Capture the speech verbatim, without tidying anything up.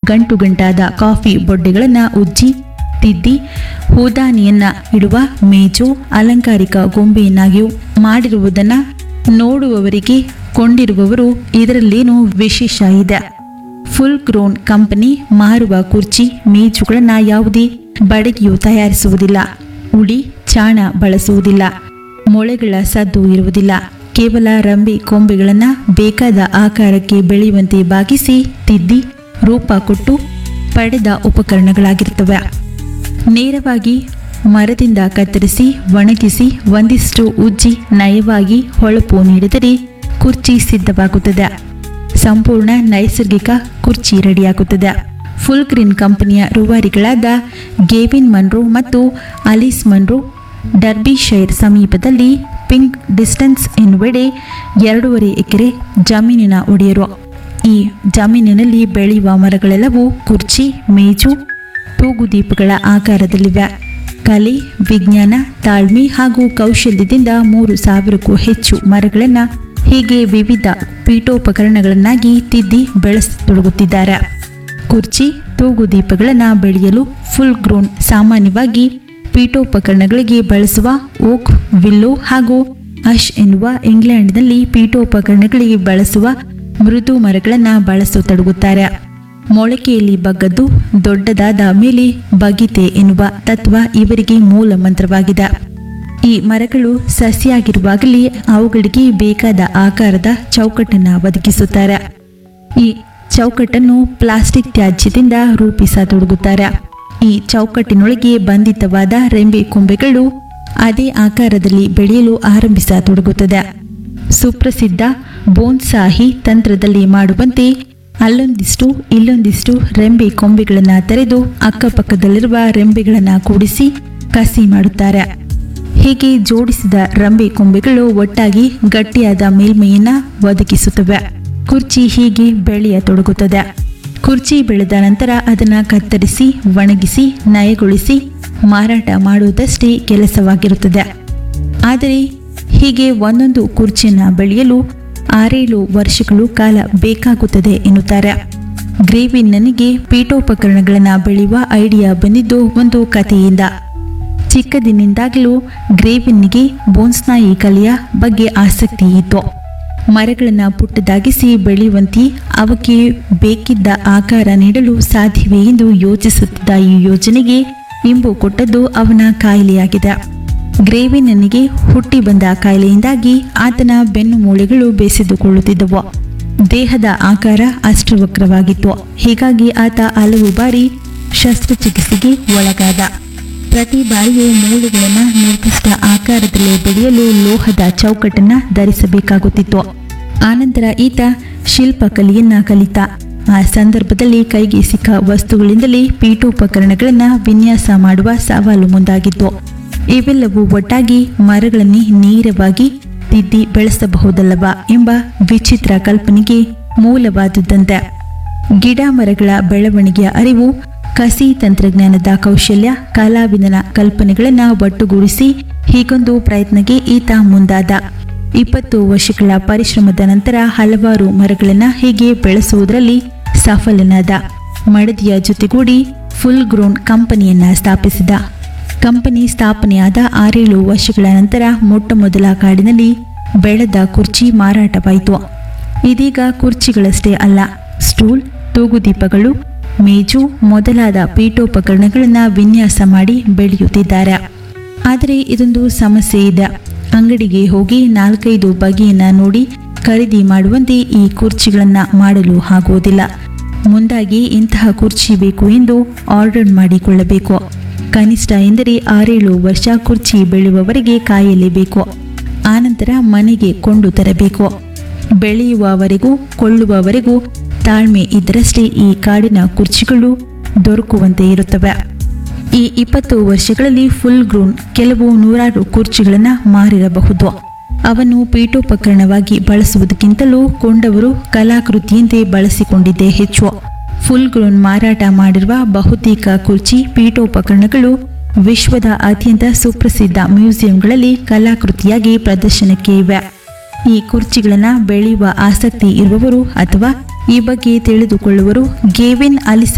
ಗಂಟು ಗಂಟಾದ ಕಾಫಿ ಬೊಡ್ಡೆಗಳನ್ನು ಉಜ್ಜಿ ತಿದ್ದಿ ಹೂದಾನಿಯನ್ನ ಇಡುವ ಮೇಜು ಅಲಂಕಾರಿಕ ಗೊಂಬೆಯನ್ನಾಗಿಯೂ ಮಾಡಿರುವುದನ್ನು ನೋಡುವವರಿಗೆ ಕೊಂಡಿರುವವರು ಇದರಲ್ಲೇನೂ ವಿಶೇಷ ಇದೆ. ಫುಲ್ ಗ್ರೋನ್ ಕಂಪನಿ ಮಾರುವ ಕುರ್ಚಿ ಮೇಜುಗಳನ್ನು ಯಾವುದೇ ಬಡಗಿಯು ತಯಾರಿಸುವುದಿಲ್ಲ. ಉಳಿ ಚಾಣ ಬಳಸುವುದಿಲ್ಲ. ಮೊಳೆಗಳ ಸದ್ದು ಇರುವುದಿಲ್ಲ. ಕೇವಲ ರಂಬೆ ಕೊಂಬೆಗಳನ್ನು ಬೇಕಾದ ಆಕಾರಕ್ಕೆ ಬೆಳೆಯುವಂತೆ ಬಾಗಿಸಿ ತಿದ್ದಿ ರೂಪ ಕೊಟ್ಟು ಪಡೆದ ಉಪಕರಣಗಳಾಗಿರ್ತವೆ. ನೇರವಾಗಿ ಮರದಿಂದ ಕತ್ತರಿಸಿ ಒಣಗಿಸಿ ಒಂದಿಷ್ಟು ಉಜ್ಜಿ ನಯವಾಗಿ ಹೊಳಪು ನೀಡಿದರೆ ಕುರ್ಚಿ ಸಿದ್ಧವಾಗುತ್ತದೆ. ಸಂಪೂರ್ಣ ನೈಸರ್ಗಿಕ ಕುರ್ಚಿ ರೆಡಿಯಾಗುತ್ತದೆ. ಫುಲ್ ಗ್ರೀನ್ ಕಂಪನಿಯ ರೂವಾರಿಗಳಾದ ಗೇವಿನ್ ಮನ್ರೋ ಮತ್ತು ಅಲಿಸ್ ಮನ್ರೋ ಡರ್ಬಿಶೈರ್ ಸಮೀಪದಲ್ಲಿ ಪಿಂಕ್ ಡಿಸ್ಟನ್ಸ್ ಎನ್ನುವೆಡೆ ಎರಡೂವರೆ ಎಕರೆ ಜಮೀನಿನ ಒಡೆಯರು. ಈ ಜಮೀನಿನಲ್ಲಿ ಬೆಳೆಯುವ ಮರಗಳೆಲ್ಲವೂ ಕುರ್ಚಿ ಮೇಜು ತೂಗುದೀಪಗಳ ಆಕಾರದಲ್ಲಿವೆ. ಕಲೆ ವಿಜ್ಞಾನ ತಾಳ್ಮೆ ಹಾಗೂ ಕೌಶಲ್ಯದಿಂದ ಮೂರು ಸಾವಿರಕ್ಕೂ ಹೆಚ್ಚು ಮರಗಳನ್ನು ಹೀಗೆ ವಿವಿಧ ಪೀಠೋಪಕರಣಗಳನ್ನಾಗಿ ತಿದ್ದಿ ಬೆಳೆಸತೊಡಗುತ್ತಿದ್ದಾರೆ. ಕುರ್ಚಿ ತೂಗುದೀಪಗಳನ್ನು ಬೆಳೆಯಲು ಫುಲ್ ಗ್ರೋನ್ ಸಾಮಾನ್ಯವಾಗಿ ಪೀಠೋಪಕರಣಗಳಿಗೆ ಬಳಸುವ ಓಕ್ ವಿಲ್ಲೋ ಹಾಗೂ ಅಶ್ ಎನ್ನುವ ಇಂಗ್ಲೆಂಡ್ನಲ್ಲಿ ಪೀಠೋಪಕರಣಗಳಿಗೆ ಬಳಸುವ ಮೃದು ಮರಗಳನ್ನು ಬಳಸತೊಡಗುತ್ತಾರೆ. ಮೊಳಕೆಯಲ್ಲಿ ಬಗ್ಗದ್ದು ದೊಡ್ಡದಾದ ಮೇಲೆ ಬಗಿತೆ ಎನ್ನುವ ತತ್ವ ಇವರಿಗೆ ಮೂಲ ಮಂತ್ರವಾಗಿದೆ. ಈ ಮರಗಳು ಸಸಿಯಾಗಿರುವಾಗಲೇ ಅವುಗಳಿಗೆ ಬೇಕಾದ ಆಕಾರದ ಚೌಕಟ್ಟನ್ನು ಒದಗಿಸುತ್ತಾರೆ. ಈ ಚೌಕಟ್ಟನ್ನು ಪ್ಲಾಸ್ಟಿಕ್ ತ್ಯಾಜ್ಯದಿಂದ ರೂಪಿಸತೊಡಗುತ್ತಾರೆ. ಈ ಚೌಕಟ್ಟಿನೊಳಗೆ ಬಂಧಿತವಾದ ರೆಂಬೆ ಕೊಂಬೆಗಳು ಅದೇ ಆಕಾರದಲ್ಲಿ ಬೆಳೆಯಲು ಆರಂಭಿಸತೊಡಗುತ್ತದೆ. ಸುಪ್ರಸಿದ್ಧ ಬೋನ್ಸಾಹಿ ತಂತ್ರದಲ್ಲಿ ಮಾಡುವಂತೆ ಅಲ್ಲೊಂದಿಷ್ಟು ಇಲ್ಲೊಂದಿಷ್ಟು ರೆಂಬೆ ಕೊಂಬೆಗಳನ್ನು ತೆರೆದು ಅಕ್ಕಪಕ್ಕದಲ್ಲಿರುವ ರೆಂಬೆಗಳನ್ನು ಕೂಡಿಸಿ ಕಸಿ ಮಾಡುತ್ತಾರೆ. ಹೀಗೆ ಜೋಡಿಸಿದ ರೆಂಬೆ ಕೊಂಬೆಗಳು ಒಟ್ಟಾಗಿ ಗಟ್ಟಿಯಾದ ಮೇಲ್ಮೈಯನ್ನು ಒದಗಿಸುತ್ತವೆ. ಕುರ್ಚಿ ಹೀಗೆ ಬೆಳೆಯತೊಡಗುತ್ತದೆ. ಕುರ್ಚಿ ಬೆಳೆದ ನಂತರ ಅದನ್ನು ಕತ್ತರಿಸಿ ಒಣಗಿಸಿ ನಯಗೊಳಿಸಿ ಮಾರಾಟ ಮಾಡುವುದಷ್ಟೇ ಕೆಲಸವಾಗಿರುತ್ತದೆ. ಆದರೆ ಹೀಗೆ ಒಂದೊಂದು ಕುರ್ಚಿಯನ್ನು ಬೆಳೆಯಲು ಆರೇಳು ವರ್ಷಗಳು ಕಾಲ ಬೇಕಾಗುತ್ತದೆ ಎನ್ನುತ್ತಾರೆ. ಗ್ರೇವಿನ್ ನನಗೆ ಪೀಠೋಪಕರಣಗಳನ್ನು ಬೆಳೆಯುವ ಐಡಿಯಾ ಬಂದಿದ್ದು ಒಂದು ಕಥೆಯಿಂದ. ಚಿಕ್ಕದಿನಿಂದಾಗಲೂ ಗ್ರೇವಿನ್ನಿಗೆ ಬೋನ್ಸ್ನಾಯಿ ಕಲೆಯ ಬಗ್ಗೆ ಆಸಕ್ತಿ ಇತ್ತು. ಮರಗಳನ್ನು ಪುಟ್ಟದಾಗಿಸಿ ಬೆಳೆಯುವಂತೆ ಅವಕ್ಕೆ ಬೇಕಿದ್ದ ಆಕಾರ ನೀಡಲು ಸಾಧ್ಯವೇ ಎಂದು ಯೋಚಿಸುತ್ತಿದ್ದ ಈ ಯೋಜನೆಗೆ ಇಂಬು ಕೊಟ್ಟದ್ದು ಅವನ ಕಾಯಿಲೆಯಾಗಿದೆ. ಗ್ರೇವಿನ್ನನಿಗೆ ಹುಟ್ಟಿ ಬಂದ ಕಾಯಿಲೆಯಿಂದಾಗಿ ಆತನ ಬೆನ್ನು ಮೂಳೆಗಳು ಬೇಸೆದುಕೊಳ್ಳುತ್ತಿದ್ದವು. ದೇಹದ ಆಕಾರ ಅಷ್ಟವಕ್ರವಾಗಿತ್ತು. ಹೀಗಾಗಿ ಆತ ಹಲವು ಬಾರಿ ಶಸ್ತ್ರಚಿಕಿತ್ಸೆಗೆ ಒಳಗಾದ. ಪ್ರತಿ ಬಾರಿಯೂ ಮೂಳೆಗಳನ್ನು ನಿರ್ದಿಷ್ಟ ಆಕಾರದಲ್ಲಿ ಬೆಳೆಯಲು ಲೋಹದ ಚೌಕಟ್ಟನ್ನು ಧರಿಸಬೇಕಾಗುತ್ತಿತ್ತು. ಆನಂತರ ಈತ ಶಿಲ್ಪಕಲೆಯನ್ನ ಕಲಿತ. ಆ ಸಂದರ್ಭದಲ್ಲಿ ಕೈಗೆ ಸಿಕ್ಕ ವಸ್ತುಗಳಿಂದಲೇ ಪೀಠೋಪಕರಣಗಳನ್ನು ವಿನ್ಯಾಸ ಮಾಡುವ ಸವಾಲು ಮುಂದಾಗಿತ್ತು. ಇವೆಲ್ಲವೂ ಒಟ್ಟಾಗಿ ಮರಗಳನ್ನೇ ನೇರವಾಗಿ ತಿದ್ದಿ ಬೆಳೆಸಬಹುದಲ್ಲವಾ ಎಂಬ ವಿಚಿತ್ರ ಕಲ್ಪನೆಗೆ ಮೂಲವಾದುದಂತೆ. ಗಿಡ ಮರಗಳ ಬೆಳವಣಿಗೆಯ ಅರಿವು, ಕಸಿ ತಂತ್ರಜ್ಞಾನದ ಕೌಶಲ್ಯ, ಕಲಾವಿದನ ಕಲ್ಪನೆಗಳನ್ನು ಒಟ್ಟುಗೂಡಿಸಿ ಹೀಗೊಂದು ಪ್ರಯತ್ನಕ್ಕೆ ಈತ ಮುಂದಾದ. ಇಪ್ಪತ್ತು ವರ್ಷಗಳ ಪರಿಶ್ರಮದ ನಂತರ ಹಲವಾರು ಮರಗಳನ್ನು ಹೀಗೆ ಬೆಳೆಸುವುದರಲ್ಲಿ ಸಫಲನಾದ. ಮಡದಿಯ ಜೊತೆಗೂಡಿ ಫುಲ್ ಗ್ರೋನ್ ಕಂಪನಿಯನ್ನ ಸ್ಥಾಪಿಸಿದ. ಕಂಪನಿ ಸ್ಥಾಪನೆಯಾದ ಆರೇಳು ವರ್ಷಗಳ ನಂತರ ಮೊಟ್ಟ ಮೊದಲ ಕಾಡಿನಲ್ಲಿ ಬೆಳೆದ ಕುರ್ಚಿ ಮಾರಾಟವಾಯಿತು. ಇದೀಗ ಕುರ್ಚಿಗಳಷ್ಟೇ ಅಲ್ಲ, ಸ್ಟೂಲ್, ತೂಗುದೀಪಗಳು, ಮೇಜು ಮೊದಲಾದ ಪೀಠೋಪಕರಣಗಳನ್ನು ವಿನ್ಯಾಸ ಮಾಡಿ ಬೆಳೆಯುತ್ತಿದ್ದಾರೆ. ಆದರೆ ಇದೊಂದು ಸಮಸ್ಯೆ ಇದೆ. ಅಂಗಡಿಗೆ ಹೋಗಿ ನಾಲ್ಕೈದು ಬಗೆಯನ್ನು ನೋಡಿ ಖರೀದಿ ಮಾಡುವಂತೆ ಈ ಕುರ್ಚಿಗಳನ್ನು ಮಾಡಲು ಆಗುವುದಿಲ್ಲ. ಮುಂದಾಗಿ ಇಂತಹ ಕುರ್ಚಿ ಬೇಕು ಎಂದು ಆರ್ಡರ್ ಮಾಡಿಕೊಳ್ಳಬೇಕು. ಕನಿಷ್ಠ ಎಂದರೆ ಆರೇಳು ವರ್ಷ ಕುರ್ಚಿ ಬೆಳೆಯುವವರೆಗೆ ಕಾಯಲೇಬೇಕು. ಆನಂತರ ಮನೆಗೆ ಕೊಂಡು ತರಬೇಕು. ಬೆಳೆಯುವವರೆಗೂ ಕೊಳ್ಳುವವರೆಗೂ ತಾಳ್ಮೆ ಇದ್ದರಷ್ಟೇ ಈ ಕಾಡಿನ ಕುರ್ಚಿಗಳು ದೊರಕುವಂತೆ ಇರುತ್ತವೆ. ಈ ಇಪ್ಪತ್ತು ವರ್ಷಗಳಲ್ಲಿ ಫುಲ್ ಗ್ರೋನ್ ಕೆಲವು ನೂರಾರು ಕುರ್ಚಿಗಳನ್ನು ಮಾರಿರಬಹುದು. ಅವನ್ನು ಪೀಠೋಪಕರಣವಾಗಿ ಬಳಸುವುದಕ್ಕಿಂತಲೂ ಕೊಂಡವರು ಕಲಾಕೃತಿಯಂತೆ ಬಳಸಿಕೊಂಡಿದ್ದೇ ಹೆಚ್ಚು. ಫುಲ್ ಗ್ರೋನ್ ಮಾರಾಟ ಮಾಡಿರುವ ಬಹುತೇಕ ಕುರ್ಚಿ ಪೀಠೋಪಕರಣಗಳು ವಿಶ್ವದ ಅತ್ಯಂತ ಸುಪ್ರಸಿದ್ಧ ಮ್ಯೂಸಿಯಂಗಳಲ್ಲಿ ಕಲಾಕೃತಿಯಾಗಿ ಪ್ರದರ್ಶನಕ್ಕೆ ಇವೆ. ಈ ಕುರ್ಚಿಗಳನ್ನು ಬೆಳೆಯುವ ಆಸಕ್ತಿ ಇರುವವರು ಅಥವಾ ಈ ಬಗ್ಗೆ ತಿಳಿದುಕೊಳ್ಳುವರು ಗೇವಿನ್ ಅಲಿಸ್